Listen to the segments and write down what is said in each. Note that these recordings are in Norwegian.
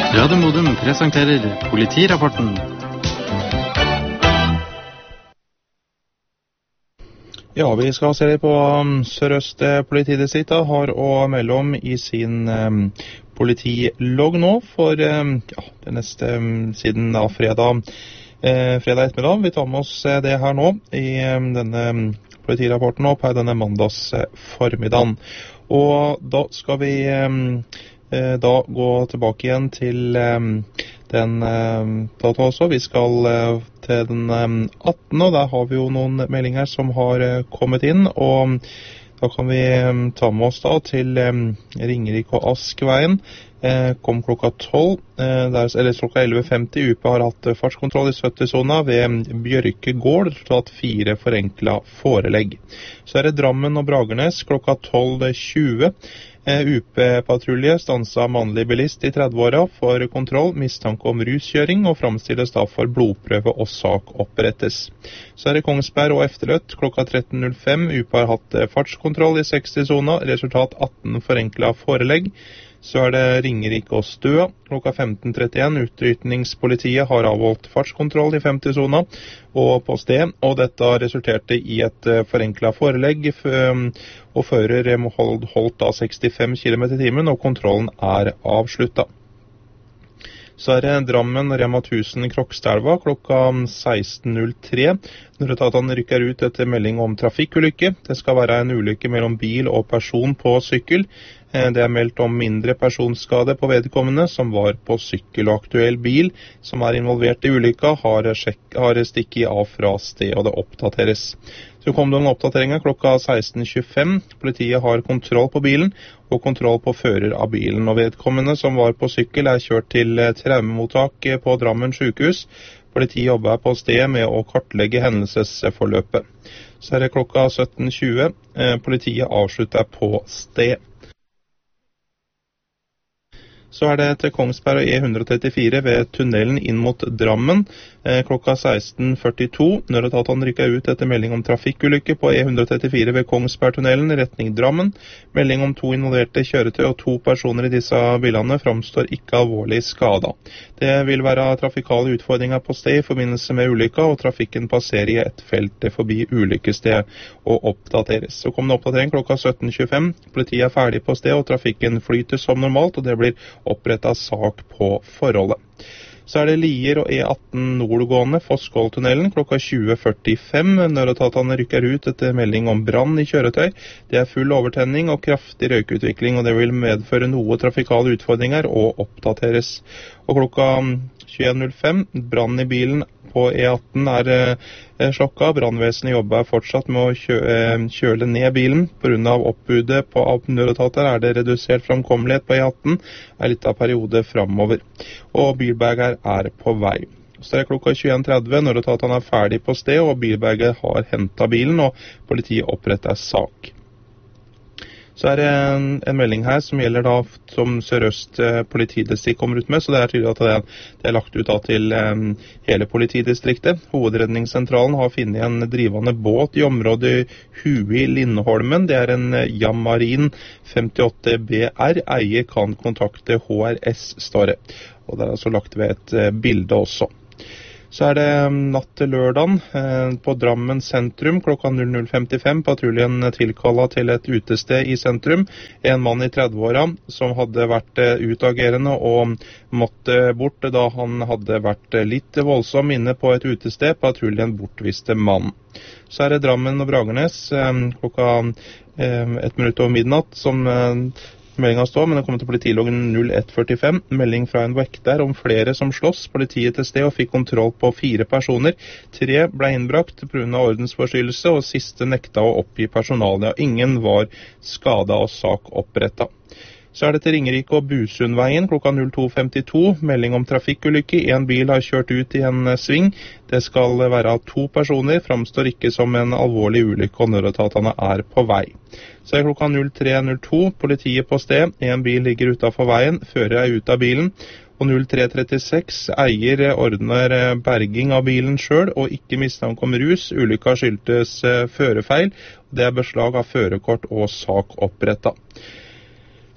Radio Modum presenterer politirapporten. Ja, vi skal se litt på Sør-Øst politidistrikt har å melde om i sin politilogg nå for det neste siden fredag ettermiddag. Vi tar med oss det her nå i denne politirapporten nå på denne mandags formiddagen. Og da skal vi da gå tilbake igjen til den data også. Vi skal til den 18. og der har vi jo noen meldinger som har kommet inn, og da kan vi ta med oss da til Ringerike og Askveien. Kom klokka 12, eller klokka 11.50. UP har hatt fartskontroll i 70-zona ved Bjørke gård, tatt 4 forenklet forelegg. Så det Drammen og Bragernes klokka 12.20. UP-patrulje stanset mannlig bilist i 30-åra for kontroll, mistanke om ruskjøring og fremstilles da for blodprøve og sak opprettes. Så det Kongsberg og Efterløtt klokka 13.05. UP har hatt fartskontroll i 60-zona, resultat 18 forenklet forelegg. Så det Ringerike og Støa klokka 15.31. Utrykningspolitiet har avholdt fartskontroll i 50-zona og på sted, og dette resulterte i et forenklet forelegg, og fører holdt da 65 km/t, og kontrollen avsluttet. Så det Drammen Rema 1000 Krokstadelva klokka 16.03. Når etatene rykker ut etter melding om trafikkulykke. Det skal være en ulykke mellom bil og person på sykkel. Det meldt om mindre personskade på vedkommende som var på sykkel, og aktuell bil som involvert i ulykka har stikket av fra sted, og det oppdateres. Så kom det en oppdatering klokka 16.25. Politiet har kontroll på bilen og kontroll på fører av bilen, og vedkommende som var på sykkel kjørt til traumemottak på Drammen sykehus. Politiet jobber på sted med å kartlegge hendelsesforløpet. Så det klokka 17.20. Politiet avslutter på sted. Så det til Kongsberg og E134 ved tunnelen inn mot Drammen klokka 16.42. Når etatene rykker ut etter melding om trafikkulykke på E134 ved Kongsbergtunnelen retning Drammen. Melding om 2 involverte kjøretøy og 2 personer i disse bilene framstår ikke alvorlig skadet. Det vil være trafikale utfordringer på sted i forbindelse med ulykka, og trafikken passerer i et felt forbi ulykkested og oppdateres. Så kom det oppdatering klokka 17.25. Politiet ferdig på sted, og trafikken flyter som normalt, og det blir opprettet sak på forholdet. Så det Lier og E18 nordgående Fossgåldtunnelen klokka 20.45. Når etatene rykker ut etter melding om brann i kjøretøy. Det full overtenning og kraftig røykutvikling, og det vil medføre noe trafikale utfordringer og oppdateres. Og klokka 21.05. Brann i bilen på E18 slokka. Brannvesenet jobber fortsatt med å kjøle ned bilen. På grunn av oppbudet på nødetater det redusert framkommelighet på E18 en liten periode fremover. Og bilberger på vei. Så det klokka 21.30 når etatene ferdig på sted, og bilberger har hentet bilen, og politiet oppretter sak. Så det en melding her som gjelder da som Sør-Øst politidistrikt kommer ut med, så det tydelig at det lagt ut da til hele politidistriktet. Hovedredningssentralen har funnet en drivende båt i området Hui-Lindholmen. Det en Jamarin 58 BR. Eier kan kontakte HRS, står det. Og det altså lagt ved et bilde også. Så det natt til lørdagen på Drammen sentrum klokka 00.55. Patruljen tilkallet til et utested i sentrum. En mann i 30-åra som hadde vært utagerende og måtte bort da han hadde vært litt voldsom inne på et utested. Patruljen bortviste mann. Så det Drammen og Bragernes klokka 1 minutt over midnatt som meldingen står, men det kommer til politiloggen 0145. Melding fra en vekter om flere som slåss. Politiet til sted og fikk kontroll på 4 personer. 3 ble innbrakt på grunn av ordensforstyrrelse, og siste nekta å oppgi personalet. Ingen var skadet og sak opprettet. Så det til Ringerike og Busundveien klokka 02.52. Melding om trafikkulykke. En bil har kjørt ut i en sving. Det skal være 2 personer. Framstår ikke som en alvorlig ulykke, og nødetatene på vei. Så det klokka 03.02. Politiet på sted. En bil ligger utenfor veien. Fører ut av bilen. Og 03.36. Eier ordner berging av bilen selv, og ikke mistanke om rus. Ulykka skyldtes førerfeil. Det beslag av førerkort og sak opprettet.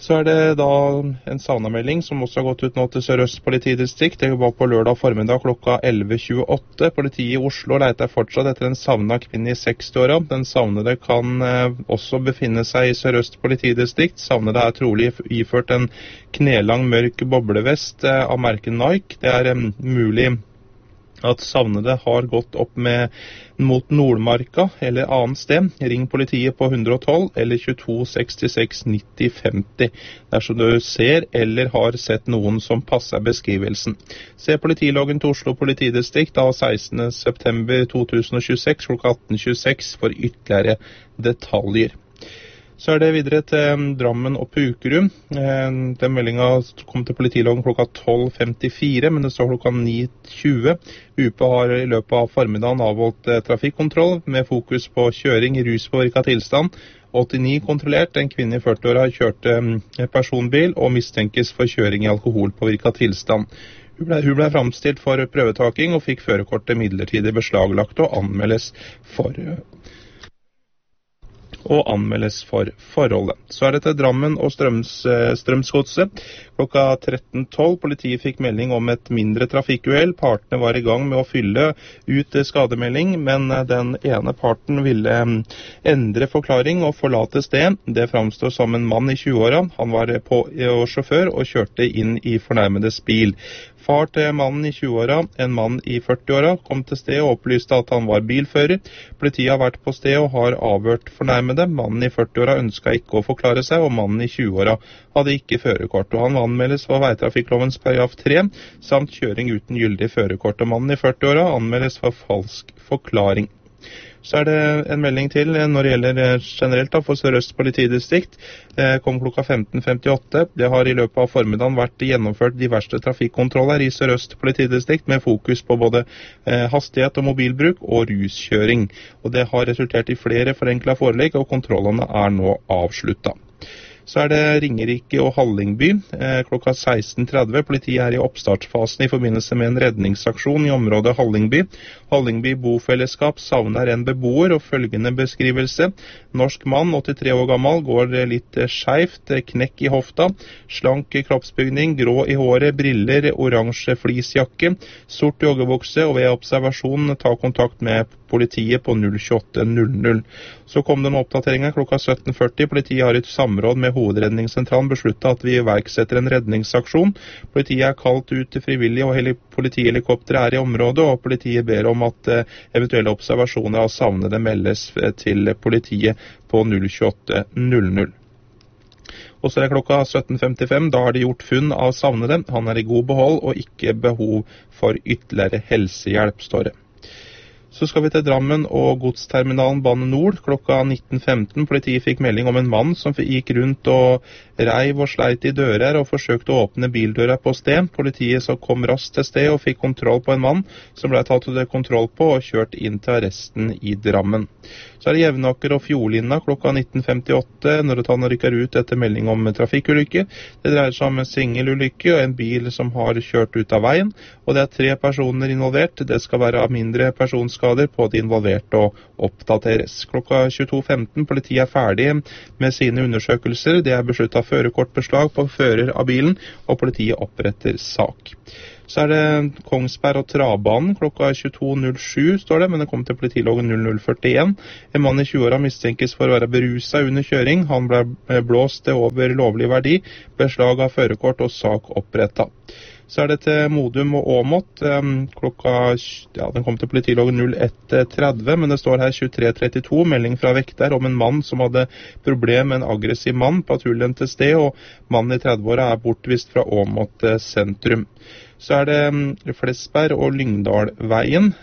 Så det da en savnamelding som også har gått ut nå til Sør-Øst politidistrikt. Det var på lørdag formiddag klokka 11:28. Politiet i Oslo leter fortsatt etter en savna kvinne i 60-åra. Den savnede kan også befinne seg i Sør-Øst politidistrikt. Savnede er trolig iført en knelang mørk boblevest av merket Nike. Det er mulig at savnede har gått opp mot Nordmarka eller annet sted. Ring politiet på 112 eller 22 66 90 50 dersom du ser eller har sett noen som passer beskrivelsen. Se politiloggen til Oslo politidistrikt av 16. september 2026 klokka 18:26 for ytterligere detaljer. Så det videre til Drammen og Pukerud. Den meldingen kom til politiloggen klokka 12:54, men det står klokka 9:20. UP har i løpet av formiddagen avholdt trafikkontroll med fokus på kjøring i ruspåvirket tilstand. 89 kontrollert. En kvinne i 40-åra kjørte personbil og mistenkes for kjøring i alkoholpåvirket tilstand. Hun ble framstilt for prøvetaking og fikk førerkortet midlertidig beslaglagt og anmeldes for forholdet. Så det til Drammen og Strømsgodset. Klokka 13:12 politiet fikk melding om et mindre trafikkuhell. Partene var i gang med å fylle ut skademelding, men den ene parten ville endre forklaring og forlate sted. Det framstår som en mann i 20-åra. Han var sjåfør og kjørte inn i fornærmedes bil. Far til mannen i 20-åra, en mann i 40-åra, kom til stedet og opplyste at han var bilfører. Politiet har vært på stedet og har avhørt fornærmede. Mannen i 40-åra ønsket ikke å forklare seg, og mannen i 20-åra hadde ikke førerkort. Og han anmeldes for veitrafikklovens paragraf 3, samt kjøring uten gyldig førerkort. Og mannen i 40-åra anmeldes for falsk forklaring. Så det en melding til når det gjelder generelt for Sør-Øst politidistrikt. Kom klokka 15:58. Det har i løpet av formiddagen vært gjennomført diverse trafikkontroller i Sør-Øst politidistrikt med fokus på både hastighet og mobilbruk og ruskjøring. Og det har resultert i flere forenklet forelegg, og kontrollene er nå avsluttet. Så det Ringerike og Hallingby klokka 16:30. Politiet er i oppstartsfasen i forbindelse med en redningsaksjon i området Hallingby. Hallingby bofellesskap savner en beboer, og følgende beskrivelse. Norsk mann, 83 år gammel, går litt skjevt, knekk i hofta, slank kroppsbygning, grå i håret, briller, oransje fleecejakke, sort joggebukse, og ved observasjon ta kontakt med politiet på 02800. Så kom den oppdateringen klokka 17:40. Politiet har i samråd med hovedredningssentralen besluttet at vi iverksetter en redningsaksjon. Politiet er kalt ut til frivillige, og politihelikopter er i området, og politiet ber om at eventuelle observasjoner av savnede meldes til politiet på 02800. Og så det klokka 17:55. Da har de gjort funn av savnede. Han er i god behold og ikke behov for ytterligere helsehjelp, står det. Så skal vi til Drammen og godsterminalen Bane Nord klokka 19:15. Politiet fikk melding om en mann som gikk rundt og reiv og sleit i dører og forsøkte å åpne bildøra på sted. Politiet så kom raskt til sted og fikk kontroll på en mann som ble tatt til kontroll på og kjørt inn til arresten i Drammen. Så det Jevnaker og Fjordlinna klokka 19:58 når han rykker ut etter melding om trafikkulykke. Det dreier seg om en singelulykke og en bil som har kjørt ut av veien, og det er 3 personer involvert. Det skal være mindre personskader på de involverte og oppdateres. Klokka 22:15 politiet er ferdig med sine undersøkelser. Det er besluttet førerkortbeslag på fører av bilen, og politiet oppretter sak. Så det Kongsberg og Travbanen klokka 22:07 står det, men det kom til politiloggen 0041. En mann i 20-åra mistenkes for å være beruset under kjøring. Han ble blåst over lovlig verdi, beslag av førerkort og sak opprettet. Så det til Modum og Åmot den kom til politiloggen 0130, men det står her 2332, melding fra vekter om en mann som hadde problem med en aggressiv mann, patruljen til sted, og mannen i 30-åra er bortvist fra Åmot sentrum. Så det Flesberg og Lyngdalveien.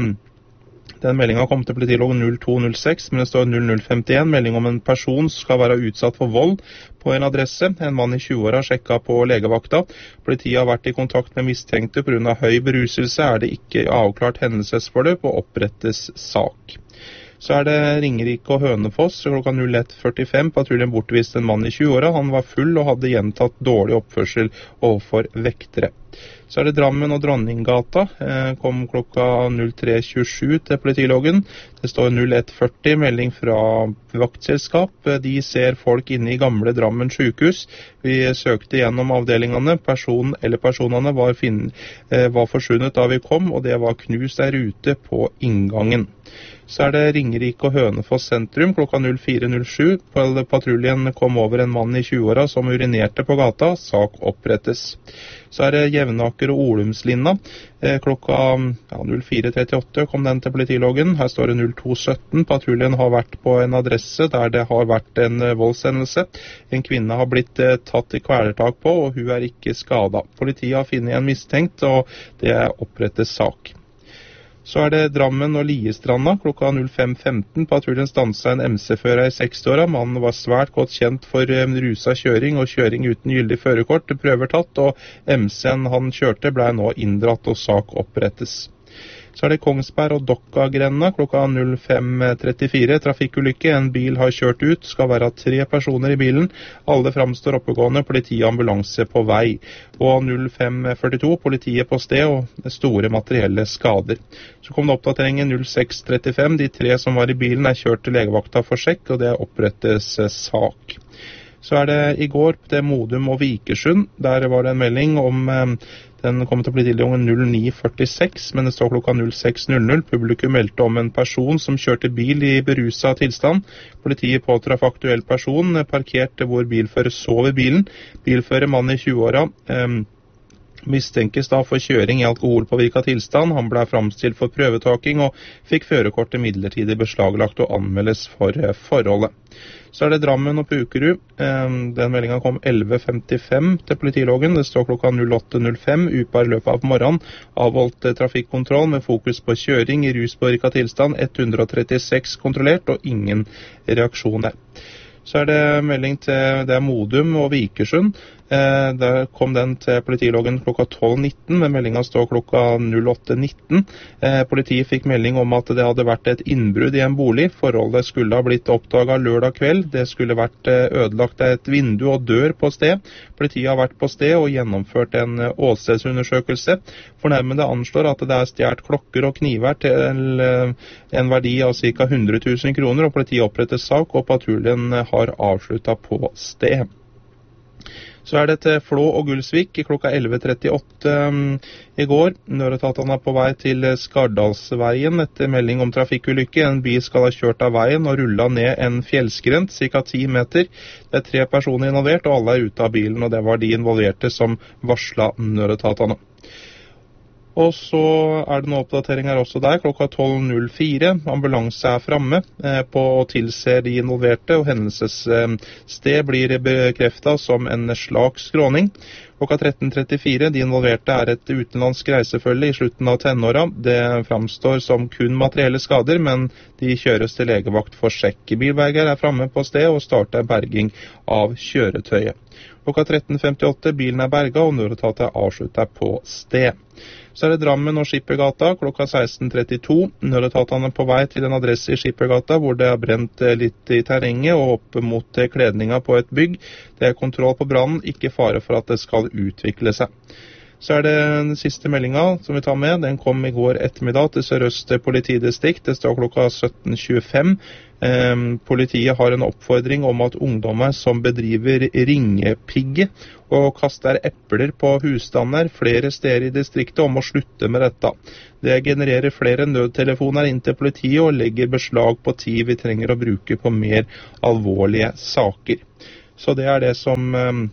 Den meldingen kom til politiloggen 0206, men det står 0051, melding om en person som skal være utsatt for vold på en adresse. En mann i 20-åra sjekket på legevakta. Politiet har vært i kontakt med mistenkte på grunn av høy beruselse. Er det ikke avklart hendelsesforløp og opprettes sak. Så det Ringerike og Hønefoss klokka 01:45. Patruljen bortviste en mann i 20-åra. Han var full og hadde gjentatt dårlig oppførsel overfor vektere. Så det Drammen og Dronninggata, kom klokka 03.27 til politiloggen. Det står 01.40, melding fra vaktselskap. De ser folk inne i gamle Drammen sykehus. Vi søkte gjennom avdelingene. Personene var forsvunnet da vi kom, og det var knust der ute på inngangen. Så det Ringerike og Hønefoss sentrum klokka 04.07. Patruljen kom over en mann i 20-åra som urinerte på gata. Sak opprettes. Så det Jevnaker og Olumslinna. Klokka 04.38 kom den til politiloggen. Her står det 02.17. Patruljen har vært på en adresse der det har vært en voldshendelse. En kvinne har blitt tatt i kvelertak på, og hun ikke skadet. Politiet har funnet en mistenkt, og det opprettes sak. Så det Drammen og Liestranda klokka 05.15. Patruljen stanset en MC-fører i 60-åra. Mannen var svært godt kjent for rusa kjøring og kjøring uten gyldig førerkort. Prøver tatt, og MC-en han kjørte ble nå inndratt og sak opprettes. Så det Kongsberg og Dokka-grenda klokka 05.34. Trafikkulykke. En bil har kjørt ut. Skal være 3 personer i bilen. Alle framstår oppegående. Politi og ambulanse på vei. Og 05.42. Politiet på sted og store materielle skader. Så kom det oppdateringen 06.35. De 3 som var i bilen kjørt til legevakta for sjekk, og det opprettes sak. Så det i går til Modum og Vikersund. Der var det en melding om den kom til polititilgangen 09.46, men det står klokka 06.00. Publikum meldte om en person som kjørte bil i berusa tilstand. Politiet påtraff aktuell person, parkerte hvor bilfører sov i bilen. Bilfører mann i 20-åra. Mistenkes da for kjøring i alkoholpåvirka tilstand. Han ble framstilt for prøvetaking og fikk førerkortet midlertidig beslaglagt og anmeldes for forholdet. Så det Drammen og Pukerud. Den meldingen kom 11.55 til politiloggen. Det står klokka 08.05. UPA i løpet av morgenen avholdt trafikkontroll med fokus på kjøring i ruspåvirka tilstand. 136 kontrollert og ingen reaksjoner. Så det melding til det Modum og Vikersund. Der kom den til politiloggen klokka 12.19, men meldingen står klokka 08.19. Politiet fikk melding om at det hadde vært et innbrudd i en bolig. Forholdet skulle ha blitt oppdaget lørdag kveld. Det skulle vært ødelagt et vindu og dør på sted. Politiet har vært på sted og gjennomført en åstedsundersøkelse. Fornærmede anslår at det stjålet klokker og kniver til en verdi av ca. 100 000 kroner, og politiet oppretter sak, og patruljen har avsluttet på sted. Så det til Flå og Gulsvik klokka 11.38 i går. Nødetatene på vei til Skardalsveien etter melding om trafikkulykke. En bil skal ha kjørt av veien og rullet ned en fjellskrent, ca. 10 meter. Det 3 personer involvert, og alle ute av bilen, og det var de involverte som varslet nødetatene. Og så det noen oppdateringer også der, klokka 12.04. Ambulanse fremme på å tilse de involverte, og hendelsessted blir bekreftet som en slags skråning. Klokka 13.34. De involverte et utenlandsk reisefølge i slutten av tenåra. Det framstår som kun materielle skader, men de kjøres til legevakt for sjekk. Bilberger fremme på sted og starter berging av kjøretøyet. Klokka 13.58. Bilen berget, og nødetatet avslutter på sted. Så det Drammen og Skippergata klokka 16.32. Nødetatene på vei til en adresse i Skippergata hvor det brent litt i terrenget og opp mot kledninga på et bygg. Det kontroll på brannen, ikke fare for at det skal utvikle seg. Så det den siste meldingen som vi tar med. Den kom i går ettermiddag til Sør-Øst politidistrikt. Det står klokka 17.25. Politiet har en oppfordring om at ungdommer som bedriver ringepigge og kaster epler på husstander flere steder i distriktet, om å slutte med dette. Det genererer flere nødtelefoner inn til politiet og legger beslag på tid vi trenger å bruke på mer alvorlige saker. Så det det som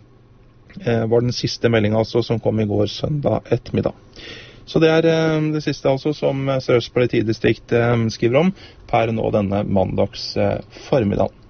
var den siste meldingen altså, som kom i går søndag ettermiddag. Så det det siste altså som Sør-Øst politidistrikt skriver om per nå denne mandags formiddag.